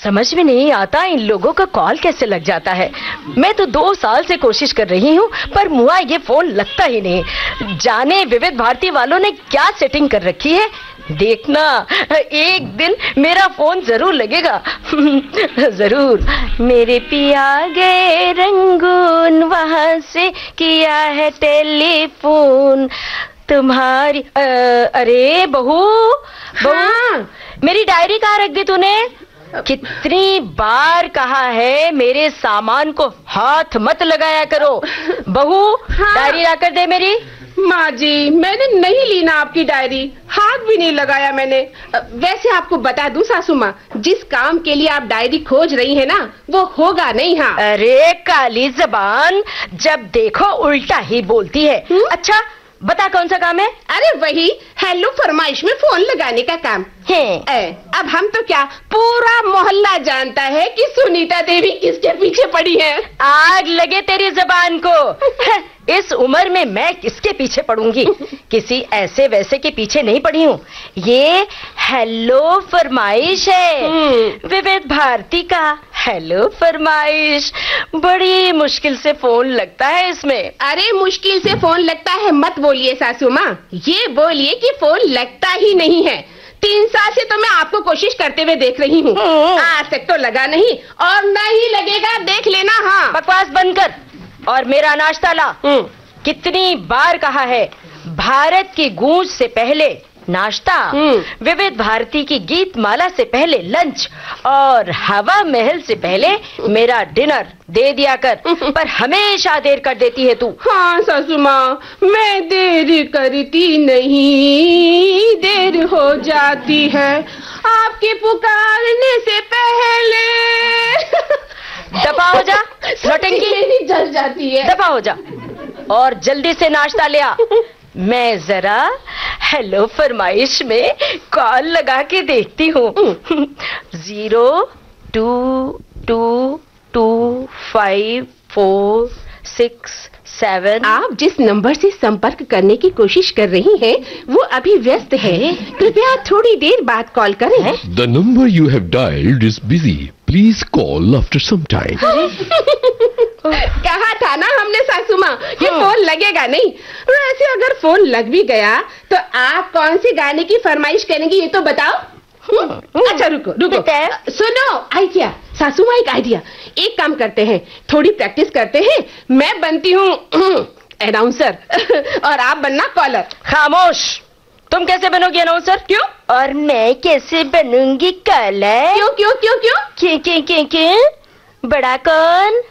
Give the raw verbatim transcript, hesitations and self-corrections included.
समझ में नहीं आता इन लोगों का कॉल कैसे लग जाता है। मैं तो दो साल से कोशिश कर रही हूँ पर मुआ ये फोन लगता ही नहीं। जाने विविध भारती वालों ने क्या सेटिंग कर रखी है। देखना एक दिन मेरा फोन जरूर लगेगा। जरूर। मेरे पिया गए रंगून वहां से किया है टेलीफोन तुम्हारी। आ, अरे बहू बहू हाँ। मेरी डायरी कहाँ रख दी तूने? कितनी बार कहा है मेरे सामान को हाथ मत लगाया करो। बहू हाँ। डायरी ला कर दे मेरी। माँ जी मैंने नहीं ली ना आपकी डायरी, हाथ भी नहीं लगाया मैंने। वैसे आपको बता दूं सासू माँ, जिस काम के लिए आप डायरी खोज रही है ना वो होगा नहीं। हाँ। अरे काली जबान, जब देखो उल्टा ही बोलती है। हुँ? अच्छा बता कौन सा काम है? अरे वही हेलो फरमाइश में फोन लगाने का काम है। ए, अब हम तो क्या पूरा मोहल्ला जानता है कि सुनीता देवी किसके पीछे पड़ी है। आग लगे तेरी जबान को। इस उम्र में मैं किसके पीछे पड़ूंगी? किसी ऐसे वैसे के पीछे नहीं पड़ी हूँ। ये हेलो फरमाइश है, विविध भारती का हेलो फरमाइश। बड़ी मुश्किल से फोन लगता है इसमें। अरे मुश्किल से फोन लगता है मत बोलिए सासू माँ, ये बोलिए कि फोन लगता ही नहीं है। तीन साल से तो मैं आपको कोशिश करते हुए देख रही हूँ, आज तक तो लगा नहीं और नहीं लगेगा, देख लेना। हाँ बकवास बंद कर और मेरा नाश्ता ला। कितनी बार कहा है, भारत की गूंज से पहले नाश्ता, विविध भारती की गीत माला से पहले लंच और हवा महल से पहले मेरा डिनर दे दिया कर। पर हमेशा देर कर देती है तू। हाँ सासू माँ मैं देर करती नहीं, देर हो जाती है आपके पुकारने से पहले। दफा हो जा नौटंकी, जल जाती है। दफा हो जा और जल्दी से नाश्ता ले आ। मैं जरा हेलो फरमाइश में कॉल लगा के देखती हूँ। Zero to to to five four six seven. आप जिस नंबर से संपर्क करने की कोशिश कर रही हैं, वो अभी व्यस्त है, कृपया थोड़ी देर बाद कॉल करें। The number you have dialed is busy. Please call after some time. कहा था ना हमने सासू माँ कि फोन लगेगा नहीं। वैसे अगर फोन लग भी गया तो आप कौन सी गाने की फरमाइश करेंगी ये तो बताओ। अच्छा रुको रुको, सुनो आइडिया सासू माँ, एक आइडिया। एक काम करते हैं, थोड़ी प्रैक्टिस करते हैं। मैं बनती हूँ अनाउंसर और आप बनना कॉलर। खामोश, तुम कैसे बनोगी अनाउंसर? क्यों? और मैं कैसे बनूंगी कॉलर? क्यों क्यों क्यों क्यों क्यों क्यों क्यों क्यों? बड़ा कौन?